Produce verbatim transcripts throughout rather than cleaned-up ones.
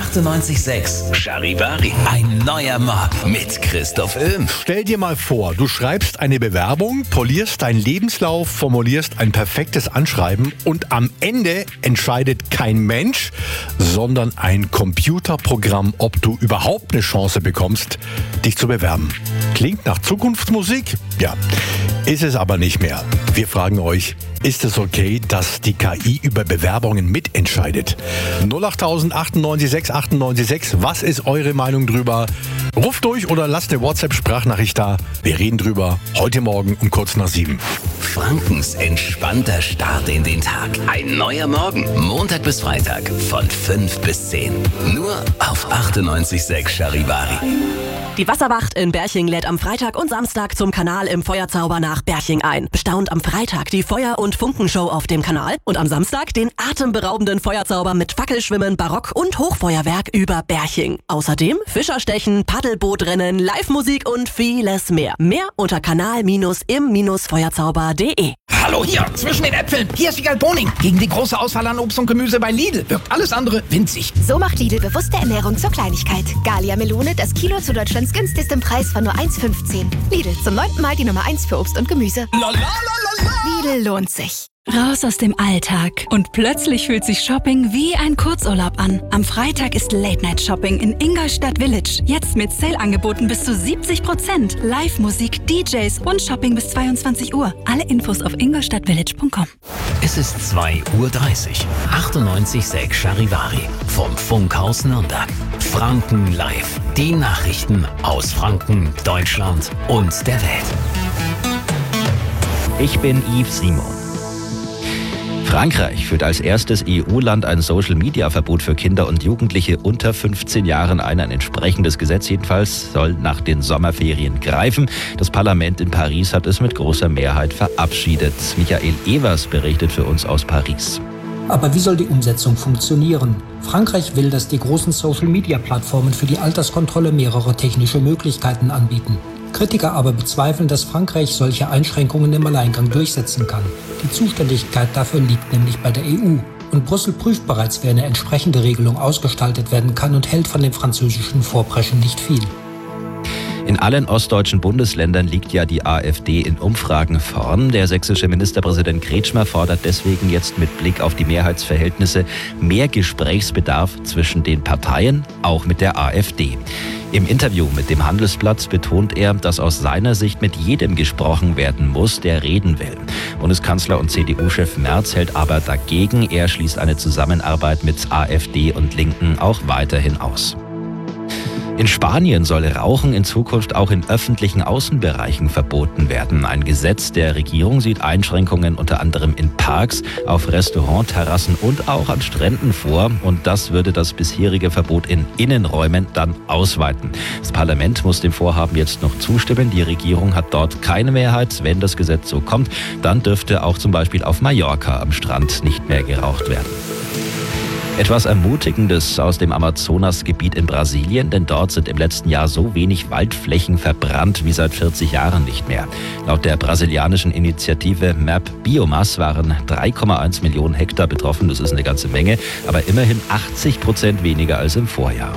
achtundneunzig Komma sechs Charivari. Ein neuer Morgen mit Christoph Öhm. Stell dir mal vor, du schreibst eine Bewerbung, polierst deinen Lebenslauf, formulierst ein perfektes Anschreiben und am Ende entscheidet kein Mensch, sondern ein Computerprogramm, ob du überhaupt eine Chance bekommst, dich zu bewerben. Klingt nach Zukunftsmusik? Ja, ist es aber nicht mehr. Wir fragen euch, ist es okay, dass die K I über Bewerbungen mitentscheidet? null acht achtundneunzig Komma sechs achtundneunzig Komma sechs, was ist eure Meinung drüber? Ruft durch oder lasst eine WhatsApp-Sprachnachricht da. Wir reden drüber heute Morgen um kurz nach sieben. Frankens entspannter Start in den Tag. Ein neuer Morgen. Montag bis Freitag von fünf bis zehn. Nur auf achtundneunzig Komma sechs Charivari. Die Wasserwacht in Berching lädt am Freitag und Samstag zum Kanal im Feuerzauber nach Berching ein. Bestaunt am Freitag die Feuer- und Funkenshow auf dem Kanal und am Samstag den atemberaubenden Feuerzauber mit Fackelschwimmen, Barock und Hochfeuerwerk über Berching. Außerdem Fischerstechen, Paddelbootrennen, Live-Musik und vieles mehr. Mehr unter kanal-im-feuerzauber punkt de. Hallo hier, zwischen den Äpfeln. Hier ist Wiegald Boning. Gegen die große Auswahl an Obst und Gemüse bei Lidl wirkt alles andere winzig. So macht Lidl bewusste Ernährung zur Kleinigkeit. Gallia Melone, das Kilo zu Deutschlands günstigstem Preis von nur eins Komma fünfzehn. Lidl, zum neunten Mal die Nummer eins für Obst und Gemüse. Lidl lohnt sich. Raus aus dem Alltag. Und plötzlich fühlt sich Shopping wie ein Kurzurlaub an. Am Freitag ist Late-Night-Shopping in Ingolstadt Village. Jetzt mit Sale-Angeboten bis zu siebzig Prozent. Live-Musik, D Js und Shopping bis zweiundzwanzig Uhr. Alle Infos auf ingolstadtvillage punkt com. Es ist zwei Uhr dreißig. achtundneunzig Komma sechs Charivari. Vom Funkhaus Nürnberg. Franken live. Die Nachrichten aus Franken, Deutschland und der Welt. Ich bin Yves Simon. Frankreich führt als erstes E U-Land ein Social-Media-Verbot für Kinder und Jugendliche unter fünfzehn Jahren ein. Ein entsprechendes Gesetz jedenfalls soll nach den Sommerferien greifen. Das Parlament in Paris hat es mit großer Mehrheit verabschiedet. Michael Evers berichtet für uns aus Paris. Aber wie soll die Umsetzung funktionieren? Frankreich will, dass die großen Social-Media-Plattformen für die Alterskontrolle mehrere technische Möglichkeiten anbieten. Kritiker aber bezweifeln, dass Frankreich solche Einschränkungen im Alleingang durchsetzen kann. Die Zuständigkeit dafür liegt nämlich bei der E U. Und Brüssel prüft bereits, wie eine entsprechende Regelung ausgestaltet werden kann und hält von dem französischen Vorpreschen nicht viel. In allen ostdeutschen Bundesländern liegt ja die AfD in Umfragen vorn. Der sächsische Ministerpräsident Kretschmer fordert deswegen jetzt mit Blick auf die Mehrheitsverhältnisse mehr Gesprächsbedarf zwischen den Parteien, auch mit der AfD. Im Interview mit dem Handelsblatt betont er, dass aus seiner Sicht mit jedem gesprochen werden muss, der reden will. Bundeskanzler und C D U-Chef Merz hält aber dagegen. Er schließt eine Zusammenarbeit mit AfD und Linken auch weiterhin aus. In Spanien soll Rauchen in Zukunft auch in öffentlichen Außenbereichen verboten werden. Ein Gesetz der Regierung sieht Einschränkungen unter anderem in Parks, auf Restaurantterrassen und auch an Stränden vor. Und das würde das bisherige Verbot in Innenräumen dann ausweiten. Das Parlament muss dem Vorhaben jetzt noch zustimmen. Die Regierung hat dort keine Mehrheit. Wenn das Gesetz so kommt, dann dürfte auch zum Beispiel auf Mallorca am Strand nicht mehr geraucht werden. Etwas Ermutigendes aus dem Amazonasgebiet in Brasilien, denn dort sind im letzten Jahr so wenig Waldflächen verbrannt wie seit vierzig Jahren nicht mehr. Laut der brasilianischen Initiative Map Biomass waren drei Komma eins Millionen Hektar betroffen. Das ist eine ganze Menge, aber immerhin achtzig Prozent weniger als im Vorjahr.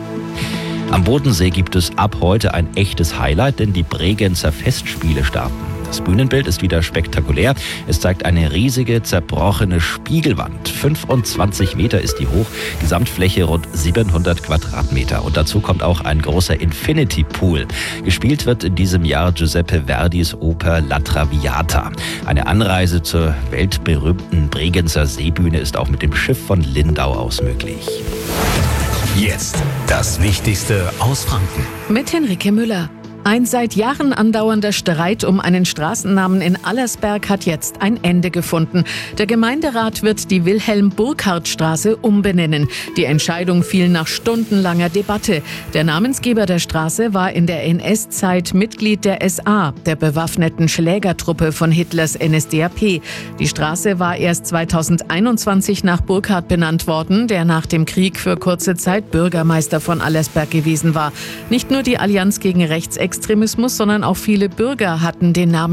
Am Bodensee gibt es ab heute ein echtes Highlight, denn die Bregenzer Festspiele starten. Das Bühnenbild ist wieder spektakulär. Es zeigt eine riesige, zerbrochene Spiegelwand. fünfundzwanzig Meter ist die hoch, Gesamtfläche rund siebenhundert Quadratmeter. Und dazu kommt auch ein großer Infinity Pool. Gespielt wird in diesem Jahr Giuseppe Verdis Oper La Traviata. Eine Anreise zur weltberühmten Bregenzer Seebühne ist auch mit dem Schiff von Lindau aus möglich. Jetzt das Wichtigste aus Franken. Mit Henrike Müller. Ein seit Jahren andauernder Streit um einen Straßennamen in Allersberg hat jetzt ein Ende gefunden. Der Gemeinderat wird die Wilhelm-Burckhardt-Straße umbenennen. Die Entscheidung fiel nach stundenlanger Debatte. Der Namensgeber der Straße war in der N S-Zeit Mitglied der S A, der bewaffneten Schlägertruppe von Hitlers N S D A P. Die Straße war erst zweitausendeinundzwanzig nach Burckhardt benannt worden, der nach dem Krieg für kurze Zeit Bürgermeister von Allersberg gewesen war. Nicht nur die Allianz gegen Rechtsextremismus, sondern auch viele Bürger hatten den Namen